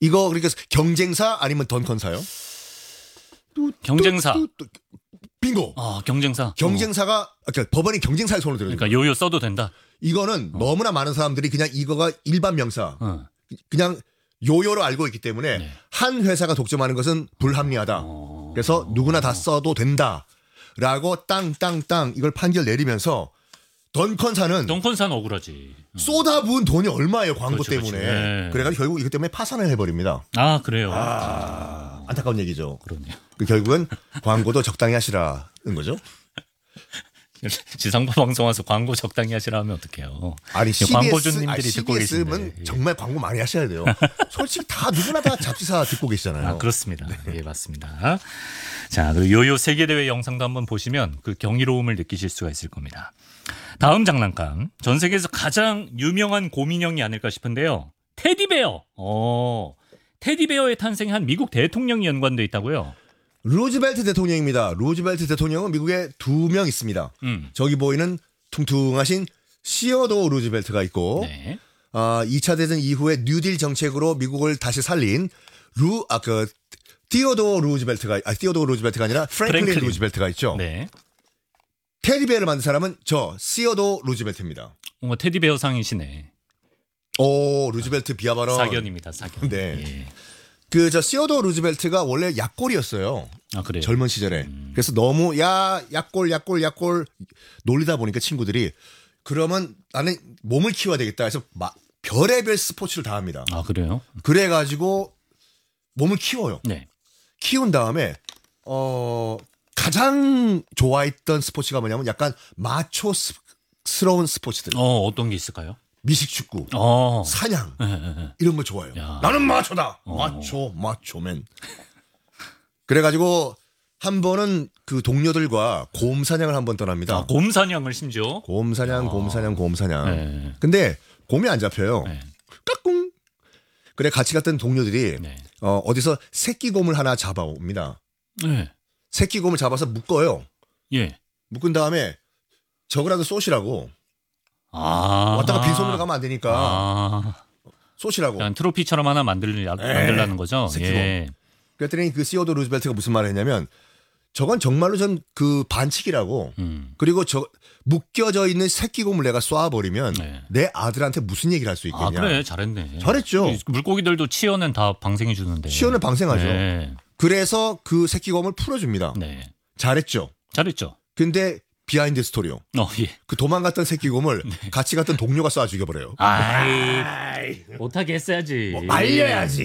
이거 그러니까 경쟁사 아니면 던컨사요? 경쟁사. 빙고. 경쟁사. 경쟁사가 그러니까 법원이 경쟁사에 손을 들어요. 그러니까 요요 써도 된다. 이거는 너무나 많은 사람들이 그냥 이거가 일반 명사, 그냥 요요로 알고 있기 때문에 네. 한 회사가 독점하는 것은 불합리하다. 그래서 누구나 다 써도 된다라고 땅땅땅 이걸 판결 내리면서 던컨사는 억울하지. 쏟아부은 돈이 얼마예요 광고 그렇죠, 때문에. 그렇죠. 네. 그래가지고 결국 이것 때문에 파산을 해버립니다. 그래요. 안타까운 얘기죠. 그러네요. 결국은 광고도 적당히 하시라는 거죠. 지상파 방송 와서 광고 적당히 하시라 하면 어떡해요. 아니 광고주님들이 듣고 CBS는 계신데. 정말 광고 많이 하셔야 돼요. 솔직히 다 누구나 다 잡지사 듣고 계시잖아요. 그렇습니다. 예, 맞습니다. 자, 그리고 요요 세계대회 영상도 한번 보시면 그 경이로움을 느끼실 수가 있을 겁니다. 다음 장난감. 전 세계에서 가장 유명한 곰인형이 아닐까 싶은데요. 테디베어. 테디베어의 탄생에 한 미국 대통령이 연관돼 있다고요? 루즈벨트 대통령입니다. 루즈벨트 대통령은 미국에 2명 있습니다. 저기 보이는 퉁퉁하신 시어도 루즈벨트가 있고, 네. 2차 대전 이후에 뉴딜 정책으로 미국을 다시 살린 티오도 루즈벨트가 아니라 프랭클린 루즈벨트가 있죠. 네. 테디베어를 만든 사람은 저 시어도 루즈벨트입니다. 뭔가 테디베어 상이시네. 루즈벨트 비하 발언. 사견입니다. 사견. 네. 예. 저 시어도 루즈벨트가 원래 약골이었어요. 그래요? 젊은 시절에. 그래서 너무 약골 놀리다 보니까 친구들이 그러면 나는 몸을 키워야 되겠다 해서 별의별 스포츠를 다 합니다. 그래요? 그래가지고 몸을 키워요. 네. 키운 다음에 가장 좋아했던 스포츠가 뭐냐면 약간 마초스러운 스포츠들. 어떤 게 있을까요? 미식축구, 사냥 이런 거 좋아해요. 나는 마초다. 마초맨. 그래가지고 한 번은 그 동료들과 곰 사냥을 한번 떠납니다. 곰 사냥을 심지어? 곰 사냥. 네. 근데 곰이 안 잡혀요. 네. 까꿍. 그래 같이 갔던 동료들이 네. 어디서 새끼 곰을 하나 잡아옵니다. 네. 새끼 곰을 잡아서 묶어요. 예. 묶은 다음에 저거라도 쏘시라고. 왔다가 빈손으로 가면 안 되니까 쏘시라고. 그냥 트로피처럼 하나 만들라는 거죠. 새끼곰. 예. 그랬더니 그 시어도 루즈벨트가 무슨 말을 했냐면 저건 정말로 전 그 반칙이라고. 그리고 저 묶여져 있는 새끼곰을 내가 쏴버리면 내 아들한테 무슨 얘기를 할 수 있겠냐. 그래 잘했네. 잘했죠. 물고기들도 치어는 다 방생해 주는데. 치어는 방생하죠. 네. 그래서 그 새끼곰을 풀어줍니다. 네. 잘했죠. 근데 비하인드 스토리요. 예. 그 도망갔던 새끼곰을 같이 갔던 동료가 쏴 죽여버려요. 못하게 했어야지. 말려야지.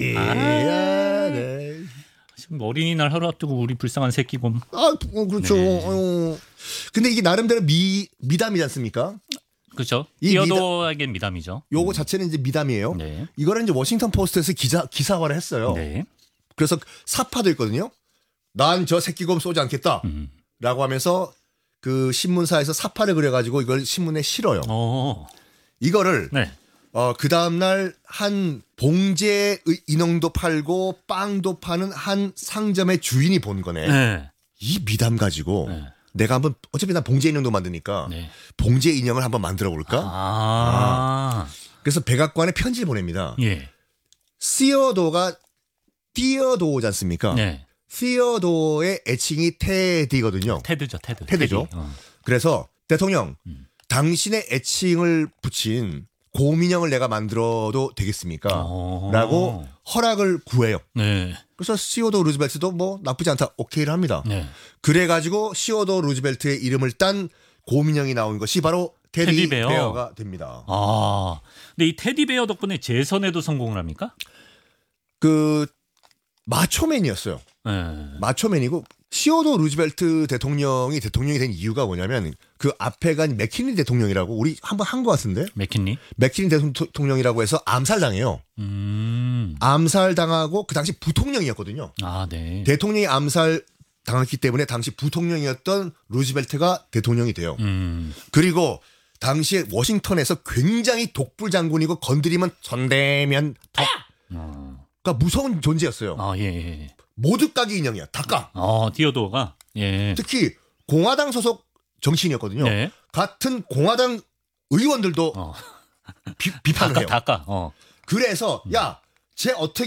네. 지금 어린이날 하루 앞두고 우리 불쌍한 새끼곰. 그렇죠. 네. 근데 이게 나름대로 미담이지 않습니까? 그렇죠. 티어도에겐 미담이죠. 요거 자체는 이제 미담이에요. 네. 이거는 이제 워싱턴 포스트에서 기사화를 했어요. 네. 그래서 사파도 있거든요. 난 저 새끼곰 쏘지 않겠다. 라고 하면서 그 신문사에서 사파를 그려가지고 이걸 신문에 실어요. 이거를 그 다음날 한 봉제 인형도 팔고 빵도 파는 한 상점의 주인이 본 거네. 네. 이 미담 가지고 내가 한번 어차피 난 봉제 인형도 만드니까 봉제 인형을 한번 만들어 볼까? 그래서 백악관에 편지를 보냅니다. 예. 시어도가 띠어도지 않습니까? 네. 시어도의 애칭이 테디거든요. 테드죠. 테드죠. 그래서 대통령 당신의 애칭을 붙인 곰인형을 내가 만들어도 되겠습니까? 라고 허락을 구해요. 네. 그래서 시어도 루즈벨트도 뭐 나쁘지 않다. 오케이를 합니다. 네. 그래가지고 시어도 루즈벨트의 이름을 딴 곰인형이 나온 것이 바로 테디베어가 됩니다. 근데 이 테디베어 덕분에 재선에도 성공을 합니까? 마초맨이었어요. 마초맨이고 시어도 루즈벨트 대통령이 된 이유가 뭐냐면 그 앞에 간 맥키니 대통령이라고 우리 한번 한 것 같은데 맥키니 대통령이라고 해서 암살당해요. 암살당하고 그 당시 부통령이었거든요. 네. 대통령이 암살 당했기 때문에 당시 부통령이었던 루즈벨트가 대통령이 돼요. 그리고 당시에 워싱턴에서 굉장히 독불 장군이고 건드리면 전대면 덕. 그러니까 무서운 존재였어요. 예. 모두 까기 인형이야. 다 까. 티어도가. 예. 특히 공화당 소속 정치인이었거든요. 네. 같은 공화당 의원들도 비판을 해요. 다 까. 그래서 쟤 어떻게